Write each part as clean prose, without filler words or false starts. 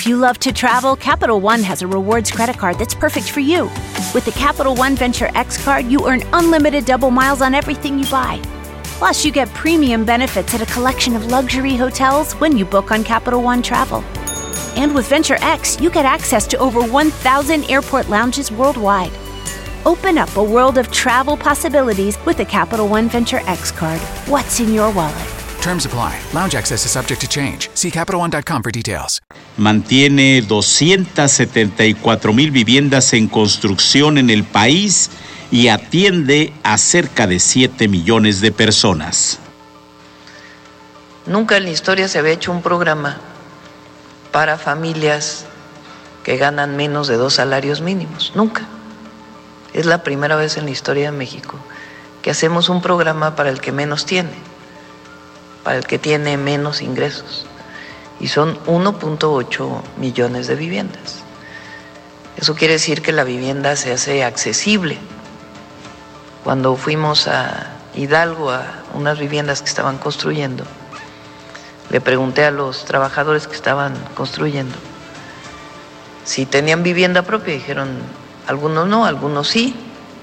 If you love to travel, Capital One has a rewards credit card that's perfect for you. With the Capital One Venture X card, you earn unlimited double miles on everything you buy. Plus, you get premium benefits at a collection of luxury hotels when you book on Capital One Travel. And with Venture X, you get access to over 1,000 airport lounges worldwide. Open up a world of travel possibilities with the Capital One Venture X card. What's in your wallet? Terms apply. Lounge access is subject to change. See CapitalOne.com for details. Mantiene 274,000 viviendas en construcción en el país y atiende a cerca de 7 millones de personas. Nunca en la historia se había hecho un programa para familias que ganan menos de 2 salarios mínimos. Nunca. Es la primera vez en la historia de México que hacemos un programa para el que menos tiene, para el que tiene menos ingresos. Y son 1.8 millones de viviendas. Eso quiere decir que la vivienda se hace accesible. Cuando fuimos a Hidalgo a unas viviendas que estaban construyendo, le pregunté a los trabajadores que estaban construyendo si tenían vivienda propia. Dijeron, algunos no, algunos sí.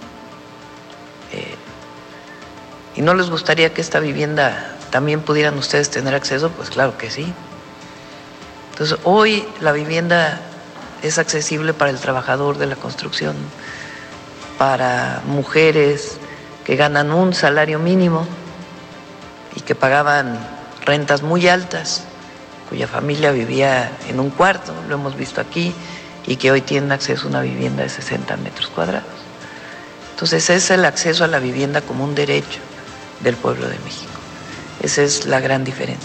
¿Y no les gustaría que esta vivienda también pudieran ustedes tener acceso? Pues claro que sí. Entonces, hoy la vivienda es accesible para el trabajador de la construcción, para mujeres que ganan un salario mínimo y que pagaban rentas muy altas, cuya familia vivía en un cuarto, lo hemos visto aquí, y que hoy tienen acceso a una vivienda de 60 metros cuadrados. Entonces, ese es el acceso a la vivienda como un derecho del pueblo de México. Esa es la gran diferencia.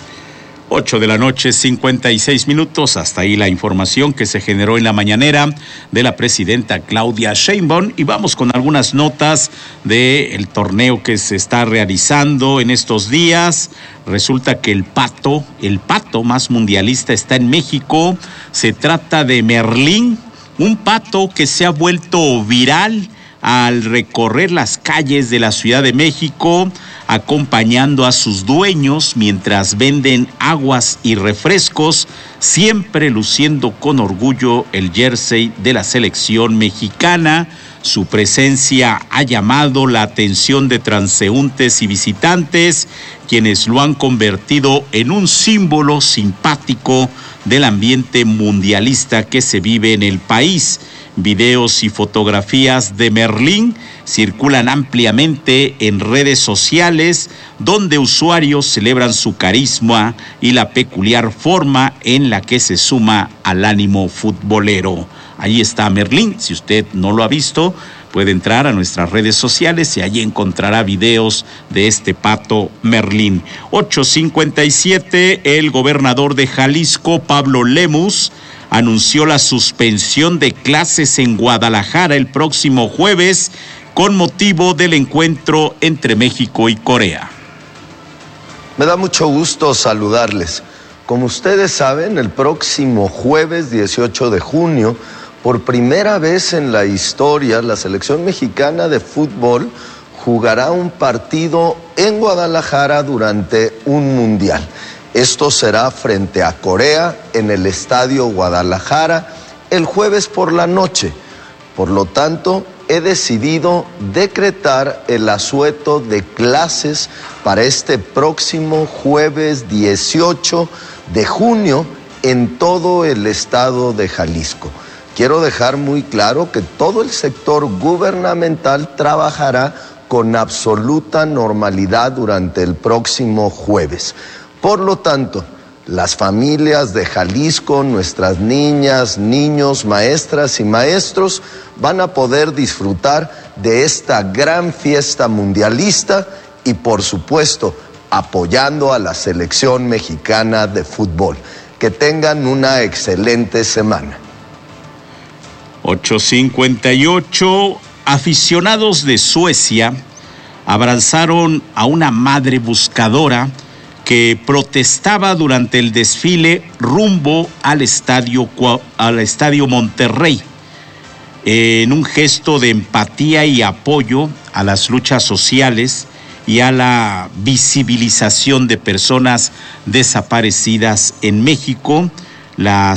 8:56 p.m. Hasta ahí la información que se generó en la mañanera de la presidenta Claudia Sheinbaum. Y vamos con algunas notas del torneo que se está realizando en estos días. Resulta que el pato más mundialista está en México. Se trata de Merlín, un pato que se ha vuelto viral al recorrer las calles de la Ciudad de México, acompañando a sus dueños mientras venden aguas y refrescos, siempre luciendo con orgullo el jersey de la selección mexicana. Su presencia ha llamado la atención de transeúntes y visitantes, quienes lo han convertido en un símbolo simpático del ambiente mundialista que se vive en el país. Videos y fotografías de Merlín circulan ampliamente en redes sociales, donde usuarios celebran su carisma y la peculiar forma en la que se suma al ánimo futbolero. Ahí está Merlín. Si usted no lo ha visto, puede entrar a nuestras redes sociales y allí encontrará videos de este pato Merlín. 8:57, el gobernador de Jalisco, Pablo Lemus, anunció la suspensión de clases en Guadalajara el próximo jueves con motivo del encuentro entre México y Corea. Me da mucho gusto saludarles. Como ustedes saben, el próximo jueves 18 de junio, por primera vez en la historia, la selección mexicana de fútbol jugará un partido en Guadalajara durante un mundial. Esto será frente a Corea en el Estadio Guadalajara el jueves por la noche. Por lo tanto, he decidido decretar el asueto de clases para este próximo jueves 18 de junio en todo el estado de Jalisco. Quiero dejar muy claro que todo el sector gubernamental trabajará con absoluta normalidad durante el próximo jueves. Por lo tanto, las familias de Jalisco, nuestras niñas, niños, maestras y maestros van a poder disfrutar de esta gran fiesta mundialista y, por supuesto, apoyando a la selección mexicana de fútbol. Que tengan una excelente semana. 8:58, aficionados de Suecia abrazaron a una madre buscadora que protestaba durante el desfile rumbo al estadio Monterrey, en un gesto de empatía y apoyo a las luchas sociales y a la visibilización de personas desaparecidas en México. La